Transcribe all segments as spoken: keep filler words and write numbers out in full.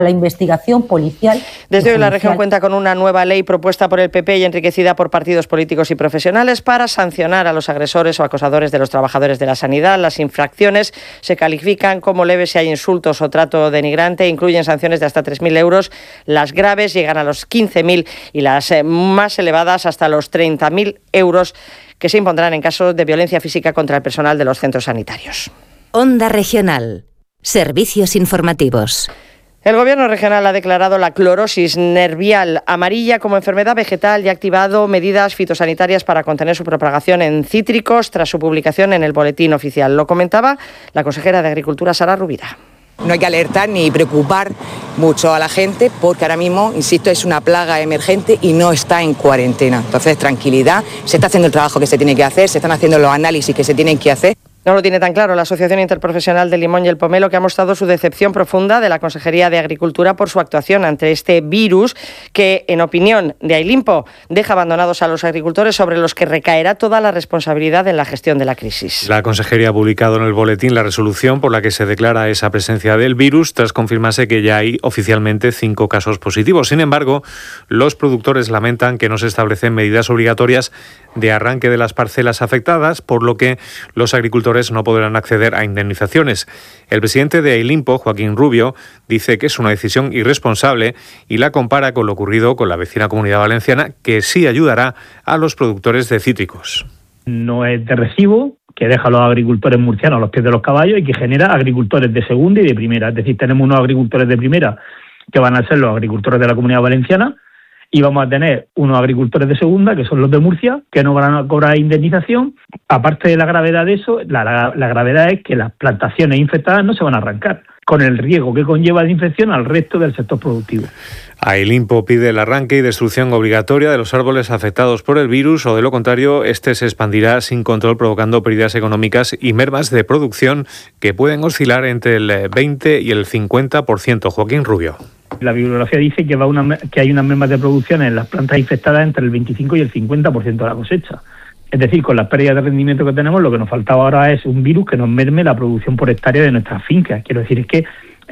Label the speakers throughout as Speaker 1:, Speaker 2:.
Speaker 1: la investigación policial.
Speaker 2: Desde hoy la región cuenta con una nueva ley propuesta por el P P y enriquecida por partidos políticos y profesionales para sancionar a los agresores o acosadores de los trabajadores de la sanidad. Las infracciones se califican como leves si hay insultos o trato denigrante, incluyen sanciones de hasta tres mil euros. Las graves llegan a los quince mil y las eh, más elevadas hasta los treinta mil euros, que se impondrán en caso de violencia física contra el personal de los centros sanitarios.
Speaker 3: Onda Regional. Servicios informativos.
Speaker 2: El Gobierno regional ha declarado la clorosis nervial amarilla como enfermedad vegetal y ha activado medidas fitosanitarias para contener su propagación en cítricos tras su publicación en el Boletín Oficial. Lo comentaba la consejera de Agricultura, Sara Rubira.
Speaker 4: No hay que alertar ni preocupar mucho a la gente porque ahora mismo, insisto, es una plaga emergente y no está en cuarentena. Entonces, tranquilidad, se está haciendo el trabajo que se tiene que hacer, se están haciendo los análisis que se tienen que hacer.
Speaker 2: No lo tiene tan claro la Asociación Interprofesional del Limón y el Pomelo, que ha mostrado su decepción profunda de la Consejería de Agricultura por su actuación ante este virus que, en opinión de Ailimpo, deja abandonados a los agricultores sobre los que recaerá toda la responsabilidad en la gestión de la crisis.
Speaker 5: La Consejería ha publicado en el boletín la resolución por la que se declara esa presencia del virus tras confirmarse que ya hay oficialmente cinco casos positivos. Sin embargo, los productores lamentan que no se establecen medidas obligatorias de arranque de las parcelas afectadas, por lo que los agricultores no podrán acceder a indemnizaciones. El presidente de Ailimpo, Joaquín Rubio, dice que es una decisión irresponsable y la compara con lo ocurrido con la vecina Comunidad Valenciana, que sí ayudará a los productores de cítricos.
Speaker 6: No es de recibo que deja a los agricultores murcianos a los pies de los caballos y que genera agricultores de segunda y de primera. Es decir, tenemos unos agricultores de primera que van a ser los agricultores de la Comunidad Valenciana, y vamos a tener unos agricultores de segunda, que son los de Murcia, que no van a cobrar indemnización. Aparte de la gravedad de eso, la, la, la gravedad es que las plantaciones infectadas no se van a arrancar, con el riesgo que conlleva de infección al resto del sector productivo.
Speaker 5: Ailimpo pide el arranque y destrucción obligatoria de los árboles afectados por el virus, o de lo contrario, este se expandirá sin control, provocando pérdidas económicas y mermas de producción que pueden oscilar entre el veinte y el cincuenta por ciento. Joaquín Rubio.
Speaker 6: La bibliografía dice que, va una, que hay unas mermas de producción en las plantas infectadas entre el veinticinco y el cincuenta por ciento de la cosecha. Es decir, con las pérdidas de rendimiento que tenemos, lo que nos faltaba ahora es un virus que nos merme la producción por hectárea de nuestras fincas. Quiero decir, es que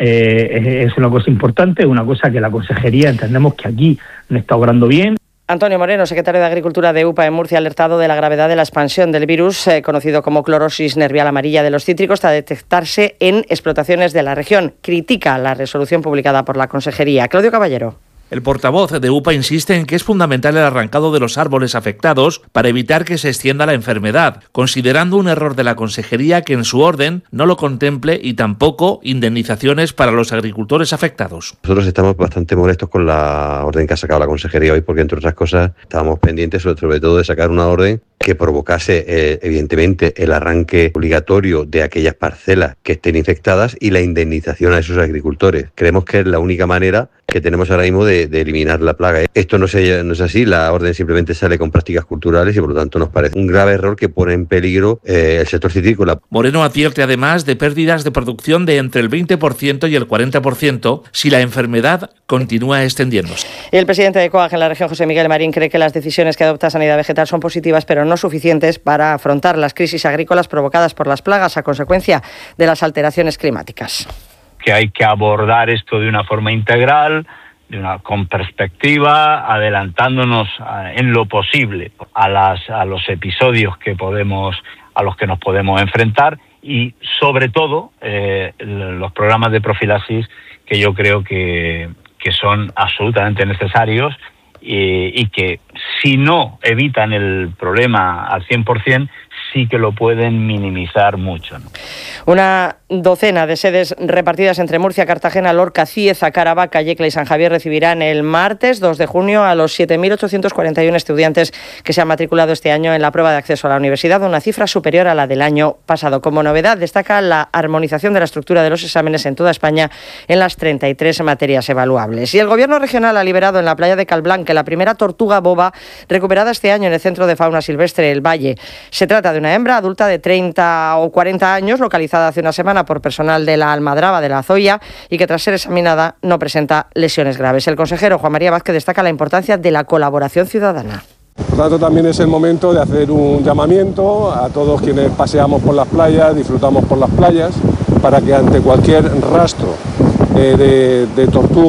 Speaker 6: eh, es una cosa importante, una cosa que la consejería entendemos que aquí no está obrando bien.
Speaker 2: Antonio Moreno, secretario de Agricultura de U P A en Murcia, ha alertado de la gravedad de la expansión del virus, eh, conocido como clorosis nervial amarilla de los cítricos, tras detectarse en explotaciones de la región. Critica la resolución publicada por la Consejería. Claudio Caballero.
Speaker 7: El portavoz de U P A insiste en que es fundamental el arrancado de los árboles afectados para evitar que se extienda la enfermedad, considerando un error de la Consejería que en su orden no lo contemple y tampoco indemnizaciones para los agricultores afectados.
Speaker 8: Nosotros estamos bastante molestos con la orden que ha sacado la Consejería hoy porque, entre otras cosas, estábamos pendientes sobre, sobre todo de sacar una orden que provocase, eh, evidentemente, el arranque obligatorio de aquellas parcelas que estén infectadas y la indemnización a esos agricultores. Creemos que es la única manera que tenemos ahora mismo de, de eliminar la plaga. Esto no, se, no es así, la orden simplemente sale con prácticas culturales y por lo tanto nos parece un grave error que pone en peligro eh, el sector citrícola.
Speaker 7: Moreno advierte además de pérdidas de producción de entre el veinte por ciento y el cuarenta por ciento si la enfermedad continúa extendiéndose.
Speaker 2: Y el presidente de COAG en la región, José Miguel Marín, cree que las decisiones que adopta Sanidad Vegetal son positivas, pero no suficientes para afrontar las crisis agrícolas provocadas por las plagas a consecuencia de las alteraciones climáticas.
Speaker 9: Que hay que abordar esto de una forma integral, de una, con perspectiva, adelantándonos a, en lo posible a, las, a los episodios que podemos, a los que nos podemos enfrentar y, sobre todo, eh, los programas de profilaxis que yo creo que, que son absolutamente necesarios y, y que, si no evitan el problema al cien por ciento, sí que lo pueden minimizar mucho, ¿no?
Speaker 2: Una docena de sedes repartidas entre Murcia, Cartagena, Lorca, Cieza, Caravaca, Yecla y San Javier recibirán el martes dos de junio a los siete mil ochocientos cuarenta y uno estudiantes que se han matriculado este año en la prueba de acceso a la universidad, una cifra superior a la del año pasado. Como novedad, destaca la armonización de la estructura de los exámenes en toda España en las treinta y tres materias evaluables. Y el Gobierno regional ha liberado en la playa de Calblanque la primera tortuga boba recuperada este año en el Centro de Fauna Silvestre El Valle. Se trata de una hembra adulta de treinta o cuarenta años, localizada hace una semana por personal de la Almadraba de la Zoya y que, tras ser examinada, no presenta lesiones graves. El consejero Juan María Vázquez destaca la importancia de la colaboración ciudadana.
Speaker 10: Por tanto, también es el momento de hacer un llamamiento a todos quienes paseamos por las playas, disfrutamos por las playas, para que ante cualquier rastro eh, de, de tortuga.